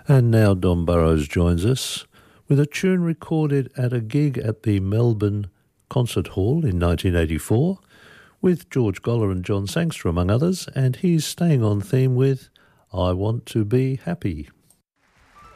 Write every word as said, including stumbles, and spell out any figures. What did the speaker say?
And now Don Burrows joins us with a tune recorded at a gig at the Melbourne Concert Hall in nineteen eighty-four with George Goller and John Sangster, among others, and he's staying on theme with I Want to Be Happy.